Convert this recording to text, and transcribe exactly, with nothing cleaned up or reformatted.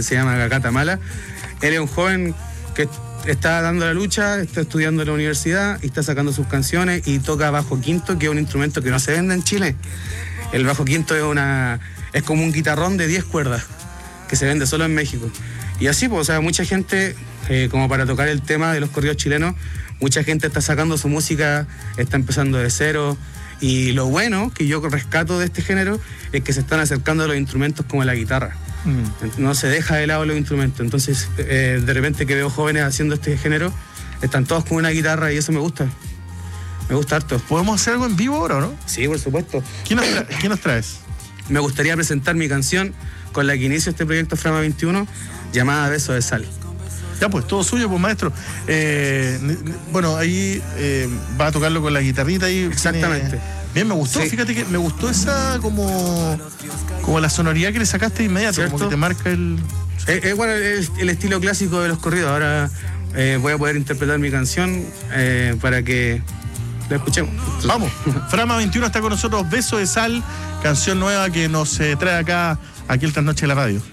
se llama Gacata Mala. Él es un joven que está dando la lucha, está estudiando en la universidad y está sacando sus canciones y toca bajo quinto, que es un instrumento que no se vende en Chile. El bajo quinto es una es como un guitarrón de diez cuerdas que se vende solo en México. Y así, pues, o sea, mucha gente, eh, como para tocar el tema de los corridos chilenos, mucha gente está sacando su música, está empezando de cero. Y lo bueno que yo rescato de este género es que se están acercando a los instrumentos como la guitarra. Mm. No se deja de lado los instrumentos. Entonces, eh, de repente que veo jóvenes haciendo este género, están todos con una guitarra y eso me gusta. Me gusta harto. ¿Podemos hacer algo en vivo ahora, no? Sí, por supuesto. ¿Quién nos, tra- ¿quién nos traes? Me gustaría presentar mi canción con la que inicio este proyecto Frama veintiuno, llamada Beso de Sal. Ya, pues, todo suyo, pues, maestro. Eh, bueno, ahí eh, va a tocarlo con la guitarrita ahí. Exactamente. Tiene... Bien, me gustó, sí. Fíjate que me gustó esa como, como la sonoridad que le sacaste de inmediato, ¿cierto? Como que te marca el... Es, es bueno, es el estilo clásico de los corridos. Ahora eh, voy a poder interpretar mi canción eh, para que la escuchemos. Vamos, Frama veintiuno está con nosotros, Beso de Sal, canción nueva que nos eh, trae acá, aquí el Trasnoche de la Radio.